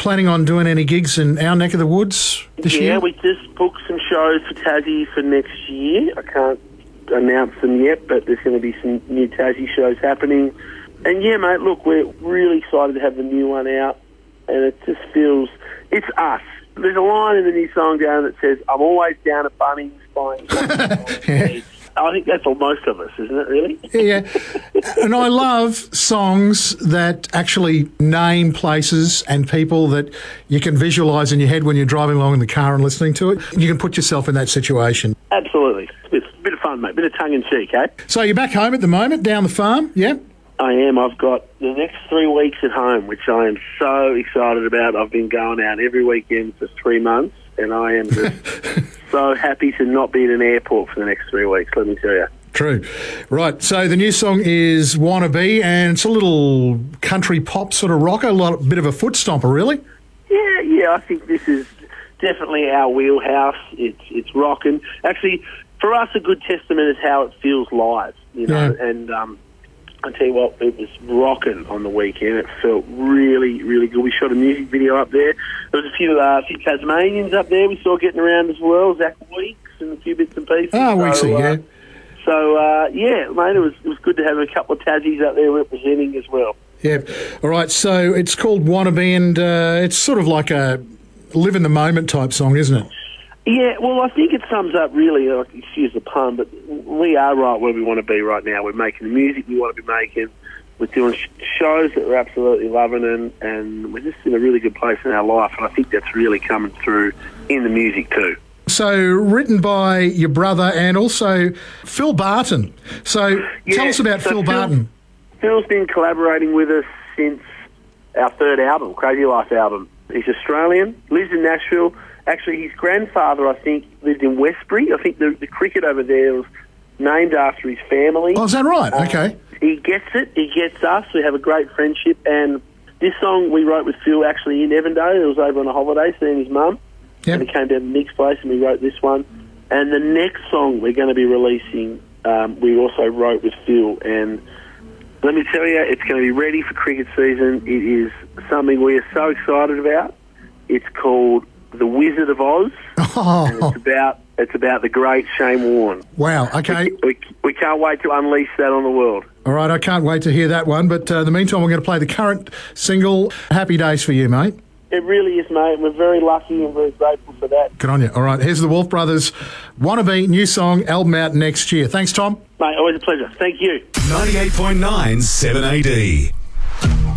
planning on doing any gigs in our neck of the woods this year? Yeah, we just booked some shows for Tassie for next year. I can't announce them yet, but there's going to be some new Tassie shows happening. And yeah, mate, look, we're really excited to have the new one out, and it just feels, it's us. There's a line in the new song down that says, I'm always down at Bunnings buying Yeah. I think that's all most of us, isn't it, really? Yeah. And I love songs that actually name places and people that you can visualise in your head when you're driving along in the car and listening to it. You can put yourself in that situation. Absolutely. It's a bit of fun, mate. Bit of tongue-in-cheek, eh? So you're back home at the moment, down the farm, yeah? I am. I've got the next 3 weeks at home, which I am so excited about. I've been going out every weekend for 3 months, and I am just so happy to not be in an airport for the next 3 weeks, let me tell you. True. Right, so the new song is Wanna Be, and it's a little country pop sort of rocker, bit of a foot stomper, really? Yeah, I think this is definitely our wheelhouse. It's rocking. Actually, for us, a good testament is how it feels live, you know, and I tell you what, it was rocking on the weekend. It felt really, really good. We shot a music video up there. There was a few Tasmanians up there we saw getting around as well, Zach Weeks and a few bits and pieces. Oh, Weeksy, yeah. So, yeah, mate, it was good to have a couple of Tassies up there representing as well. Yeah. All right, so it's called Wanna Be, and it's sort of like a live in the moment type song, isn't it? Yeah, well, I think it sums up really, excuse the pun, but we are right where we want to be right now. We're making the music we want to be making. We're doing shows that we're absolutely loving, and we're just in a really good place in our life, and I think that's really coming through in the music too. So, written by your brother and also Phil Barton. So, tell us about Phil Barton. Phil's been collaborating with us since our third album, Crazy Life album. He's Australian, lives in Nashville. Actually, his grandfather, I think, lived in Westbury. I think the cricket over there was named after his family. Oh, is that right? Okay. He gets it. He gets us. We have a great friendship. And this song we wrote with Phil actually in Evandale. It was over on a holiday seeing his mum. Yep. And he came down to Nick's place and we wrote this one. And the next song we're going to be releasing, we also wrote with Phil. And let me tell you, it's going to be ready for cricket season. It is something we are so excited about. It's called The Wizard of Oz, and it's about the great Shane Warne. Wow, okay. We can't wait to unleash that on the world. All right, I can't wait to hear that one, but in the meantime, we're going to play the current single, Happy Days for You, mate. It really is, mate. We're very lucky and very grateful for that. Good on you. All right, here's the Wolf Brothers, Wanna Be, new song, album out next year. Thanks, Tom. Mate, always a pleasure. Thank you. 98.9 7AD.